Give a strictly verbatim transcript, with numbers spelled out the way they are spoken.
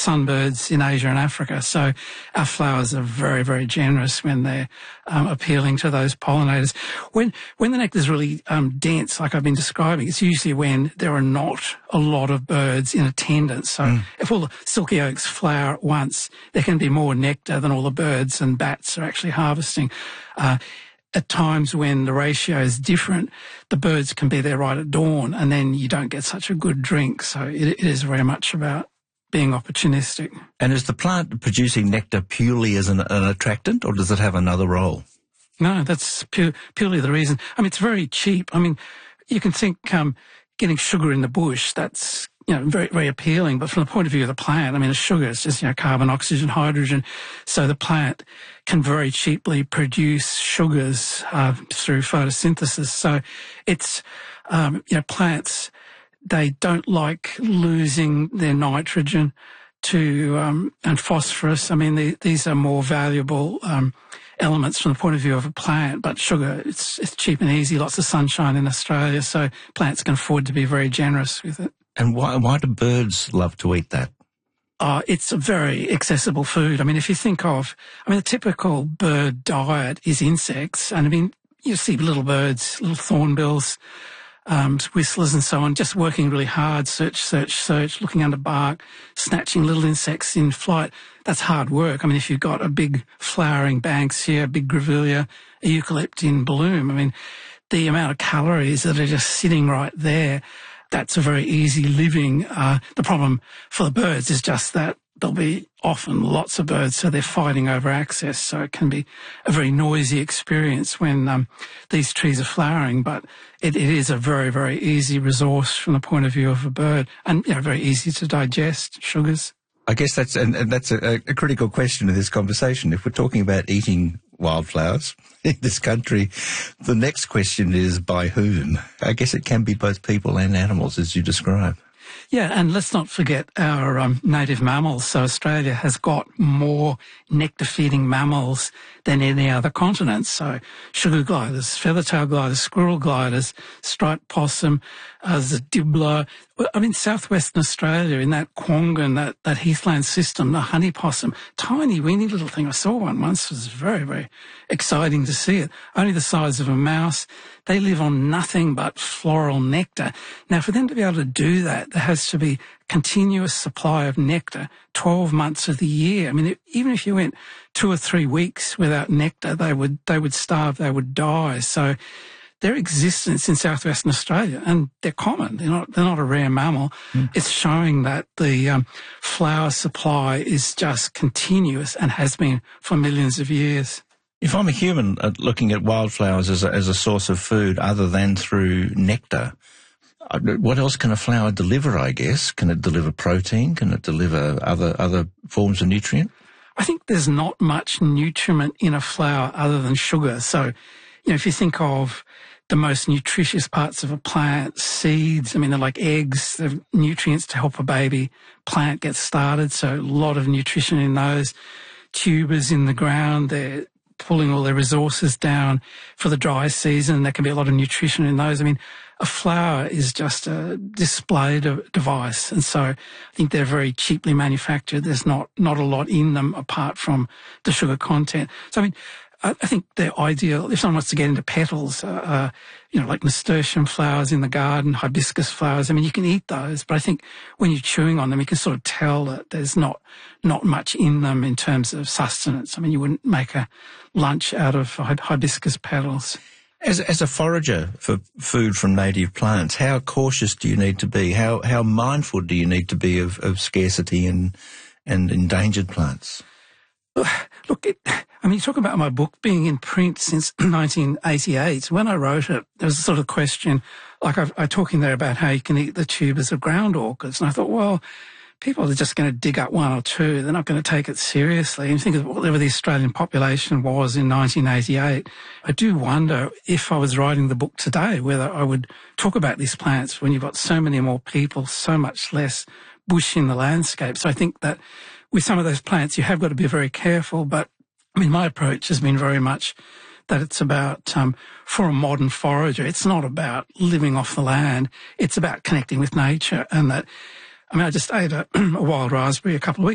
sunbirds in Asia and Africa. So our flowers are very, very generous when they're um, appealing to those pollinators. When when the nectar is really um, dense, like I've been describing, it's usually when there are not a lot of birds in attendance. So mm. if all the silky oaks flower at once, there can be more nectar than all the birds and bats are actually harvesting. Uh, At times when the ratio is different, the birds can be there right at dawn, and then you don't get such a good drink. So it, it is very much about being opportunistic. And is the plant producing nectar purely as an, an attractant, or does it have another role? No, that's pure, purely the reason. I mean, it's very cheap. I mean, you can think um, getting sugar in the bush, that's, you know, very, very appealing. But from the point of view of the plant, I mean, the sugar is just, you know, carbon, oxygen, hydrogen. So the plant can very cheaply produce sugars uh, through photosynthesis. So it's, um, you know, plants, they don't like losing their nitrogen to um, and phosphorus. I mean, the, these are more valuable um, elements from the point of view of a plant. But sugar, it's it's cheap and easy. Lots of sunshine in Australia, so plants can afford to be very generous with it. And why why do birds love to eat that? Uh, it's a very accessible food. I mean, if you think of, I mean, the typical bird diet is insects. And I mean, you see little birds, little thornbills, um, whistlers and so on, just working really hard, search, search, search, looking under bark, snatching little insects in flight. That's hard work. I mean, if you've got a big flowering banksia, a big grevillea, a eucalypt in bloom, I mean, the amount of calories that are just sitting right there, that's a very easy living. Uh, the problem for the birds is just that there'll be often lots of birds, so they're fighting over access. So it can be a very noisy experience when um, these trees are flowering, but it, it is a very, very easy resource from the point of view of a bird, and, you know, very easy to digest, sugars. I guess that's and, and that's a, a critical question in this conversation. If we're talking about eating wildflowers in this country, the next question is by whom? I guess it can be both people and animals, as you describe. Yeah, and let's not forget our um, native mammals. So Australia has got more nectar-feeding mammals than any other continent. So sugar gliders, feather-tail gliders, squirrel gliders, striped possum, uh, the dibbler. I mean, southwestern Australia, in that Kwongan, that, that heathland system, the honey possum, tiny, weeny little thing. I saw one once. It was very, very exciting to see it. Only the size of a mouse. They live on nothing but floral nectar. Now, for them to be able to do that, there has to be continuous supply of nectar twelve months of the year. I mean, even if you went two or three weeks without nectar, they would, they would starve, they would die. So their existence in southwestern Australia, and they're common, they're not, they're not a rare mammal, mm. It's showing that the um, flower supply is just continuous and has been for millions of years. If I'm a human uh, looking at wildflowers as a, as a source of food other than through nectar, uh, what else can a flower deliver, I guess? Can it deliver protein? Can it deliver other, other forms of nutrient? I think there's not much nutriment in a flower other than sugar. So, you know, if you think of the most nutritious parts of a plant, seeds, I mean, they're like eggs, they're nutrients to help a baby plant get started. So a lot of nutrition in those. Tubers in the ground, they're pulling all their resources down for the dry season. There can be a lot of nutrition in those. I mean, a flower is just a display de- device. And so I think they're very cheaply manufactured. There's not, not a lot in them apart from the sugar content. So, I mean, I, I think they're ideal if someone wants to get into petals, uh, uh, you know, like nasturtium flowers in the garden, hibiscus flowers. I mean, you can eat those, but I think when you're chewing on them, you can sort of tell that there's not, not much in them in terms of sustenance. I mean, you wouldn't make a lunch out of hibiscus petals. As, as a forager for food from native plants, how cautious do you need to be? How, how mindful do you need to be of, of scarcity and, and endangered plants? Look, it, I mean, you talk about my book being in print since nineteen eighty-eight. When I wrote it, there was a sort of question, like I, I talk in there about how you can eat the tubers of ground orchids. And I thought, well, people are just going to dig up one or two. They're not going to take it seriously. And think of whatever the Australian population was in nineteen eighty-eight. I do wonder if I was writing the book today, whether I would talk about these plants when you've got so many more people, so much less bush in the landscape. So I think that with some of those plants, you have got to be very careful. But I mean, my approach has been very much that it's about, um, for a modern forager, it's not about living off the land. It's about connecting with nature. And that, I mean, I just ate a, a wild raspberry a couple of weeks